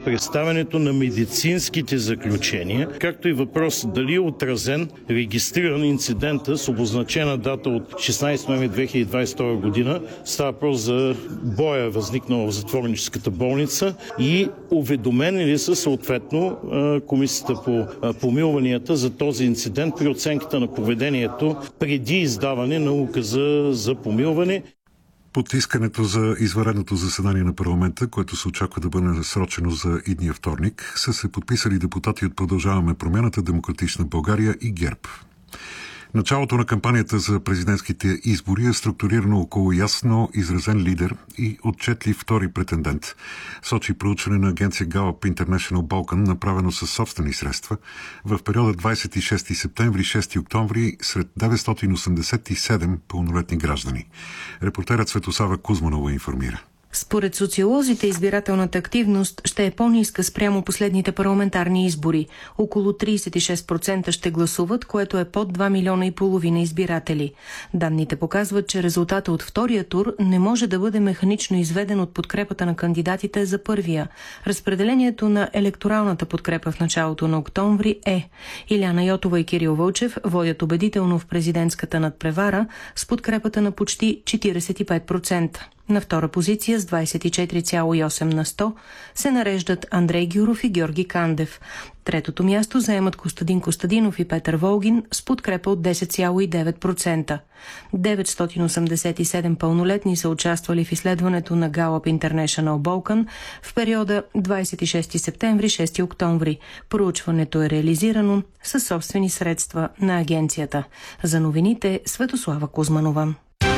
представянето на медицинските заключения, както и въпрос дали е отразен, регистриран инцидента с обозначена дата от 16 ноември 2022 година. Става въпрос за боя, възникнал в затворническата болница, и уведомени ли са съответно Комисията по помилванията за този инцидент при оценката на поведението преди издаване на указа за помилване. Под искането за извънредното заседание на парламента, което се очаква да бъде насрочено за идния вторник, са се подписали депутати от Продължаваме промяната, Демократична България и ГЕРБ. Началото на кампанията за президентските избори е структурирано около ясно изразен лидер и отчетлив втори претендент, сочи проучване на агенция Gallup International Balkan, направено със собствени средства в периода 26 септември – 6 октомври сред 987 пълнолетни граждани. Репортерът Светослава Кузманова информира. Според социолозите, избирателната активност ще е по-ниска спрямо последните парламентарни избори. Около 36% ще гласуват, което е под 2,5 милиона избиратели. Данните показват, че резултата от втория тур не може да бъде механично изведен от подкрепата на кандидатите за първия. Разпределението на електоралната подкрепа в началото на октомври е: Иляна Йотова и Кирил Вълчев водят убедително в президентската надпревара с подкрепата на почти 45%. На втора позиция с 24,8% се нареждат Андрей Гюров и Георги Кандев. Третото място заемат Костадин Костадинов и Петър Волгин с подкрепа от 10,9%. 987 пълнолетни са участвали в изследването на Gallup International Balkan в периода 26 септември – 6 октомври. Проучването е реализирано със собствени средства на агенцията. За новините Светослава Кузманова.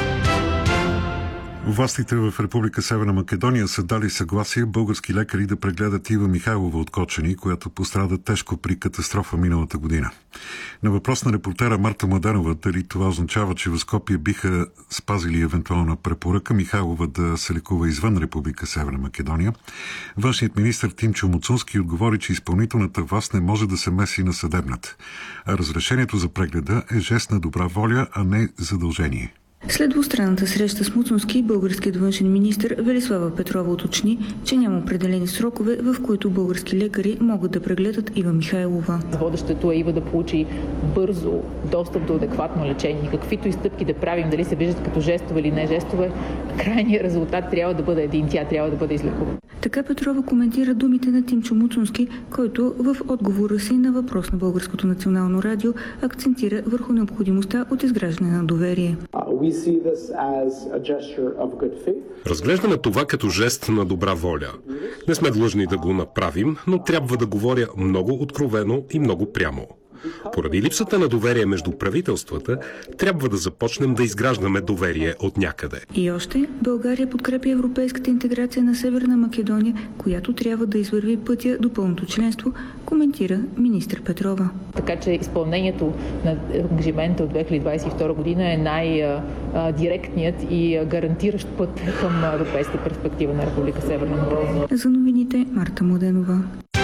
Властите в Република Северна Македония са дали съгласие български лекари да прегледат Ива Михайлова от Кочани, която пострада тежко при катастрофа миналата година. На въпрос на репортера Марта Младенова дали това означава, че в Скопие биха спазили евентуална препоръка Михайлова да се лекува извън Република Северна Македония, външният министър Тимчо Муцунски отговори, че изпълнителната власт не може да се меси на съдебната, а разрешението за прегледа е жест на добра воля, а не задължение. След двустранната среща с Муцунски, българският външен министър Велислава Петрова уточни, че няма определени срокове, в които български лекари могат да прегледат Ива Михайлова. Водещето е Ива да получи бързо достъп до адекватно лечение. Каквито и стъпки да правим, дали се виждат като жестове или не жестове, крайният резултат трябва да бъде един, тя трябва да бъде излекувана. Така Петрова коментира думите на Тимчо Муцунски, който в отговора си на въпрос на Българското национално радио акцентира върху необходимостта от изграждане на доверие. Разглеждаме това като жест на добра воля. Не сме длъжни да го направим, но трябва да говоря много откровено и много прямо. Поради липсата на доверие между правителствата, трябва да започнем да изграждаме доверие от някъде. И още, България подкрепя европейската интеграция на Северна Македония, която трябва да извърви пътя до пълното членство, коментира министър Петрова. Така че изпълнението на ангажимента от 2022 година е най-директният и гарантиращ път към европейска перспектива на Република Северна Македония. За новините Марта Младенова.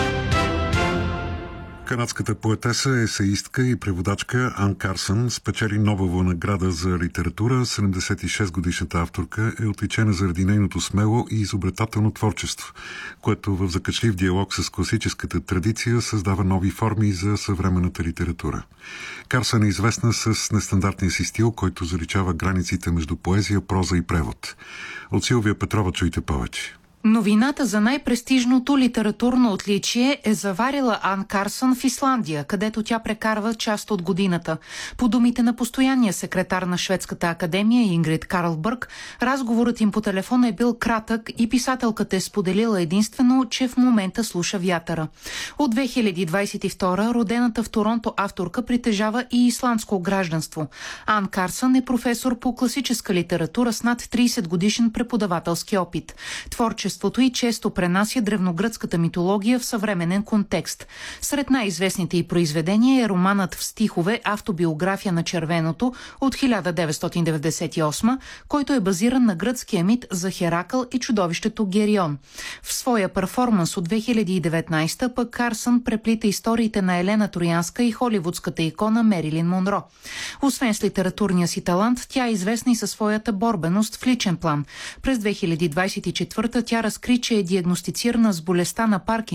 Канадската поетеса, есеистка и преводачка Ан Карсън спечели Нобелова награда за литература. 76-годишната авторка е отличена заради нейното смело и изобретателно творчество, което в закачлив диалог с класическата традиция създава нови форми за съвременната литература. Карсън е известна с нестандартния си стил, който заличава границите между поезия, проза и превод. От Силвия Петрова чуйте повече. Новината за най-престижното литературно отличие е заварила Ан Карсън в Исландия, където тя прекарва част от годината. По думите на постоянния секретар на Шведската академия Ингрид Карлбърг, разговорът им по телефона е бил кратък и писателката е споделила единствено, че в момента слуша вятъра. От 2022 родената в Торонто авторка притежава и исландско гражданство. Ан Карсън е професор по класическа литература с над 30 годишен преподавателски опит. Творчеството и често пренася древногръцката митология в съвременен контекст. Сред най-известните й произведения е романът в стихове «Автобиография на червеното» от 1998, който е базиран на гръцкия мит за Херакъл и чудовището Герион. В своя перформанс от 2019 пък Карсън преплита историите на Елена Троянска и холивудската икона Мерилин Монро. Освен с литературния си талант, тя е известна и със своята борбеност в личен план. През 2024 тя разкри, че е диагностицирана с болестта на Паркинсон